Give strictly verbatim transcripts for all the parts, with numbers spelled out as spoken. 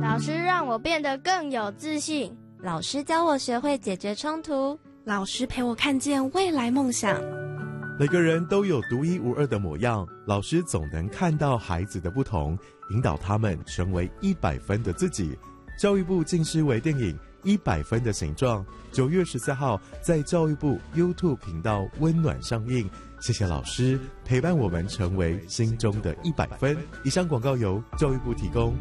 老师让我变得更有自信， 老师教我学会解决冲突， 老师陪我看见未来梦想。 每个人都有独一无二的模样，老师总能看到孩子的不同，引导他们成为一百分的自己。教育部近视微电影《一百分的形状》九月十四号在教育部 YouTube 频道温暖上映。谢谢老师陪伴我们成为心中的一百分。以上广告由教育部提供。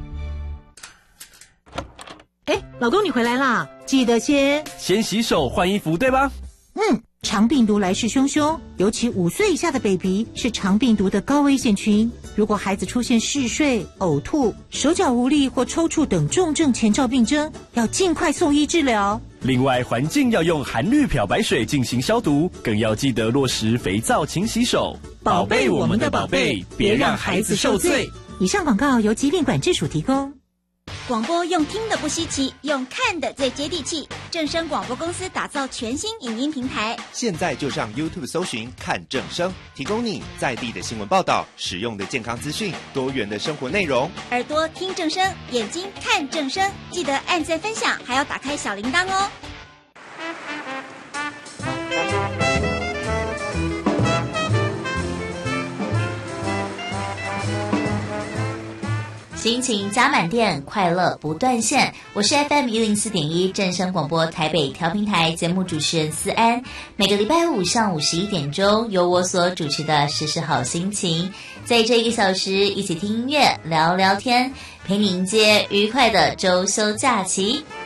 哎，老公你回来啦，记得先先洗手换衣服，对吧？ 嗯，肠病毒来势汹汹，尤其五岁以下的 baby 是肠病毒的高危险群。如果孩子出现嗜睡、呕吐、手脚无力或抽搐等重症前兆病征，要尽快送医治疗。 另外，环境要用含氯漂白水进行消毒，更要记得落实肥皂勤洗手，宝贝我们的宝贝，别让孩子受罪。 以上广告由疾病管制署提供。 广播用听的不稀奇，用看的最接地气。正声广播公司打造全新影音平台， 现在就上 YouTube 搜寻看正声，提供你在地的新闻报道、实用的健康资讯、多元的生活内容。 耳朵听正声，眼睛看正声，记得按赞分享，还要打开小铃铛哦。 心情加满电，快乐不断线。我是 F M 一零四点一正声广播台北调频台节目主持人思安。每个礼拜五上午十一点钟，由我所主持的时时好心情，在这一个小时一起听音乐、聊聊天，陪你迎接愉快的周休假期。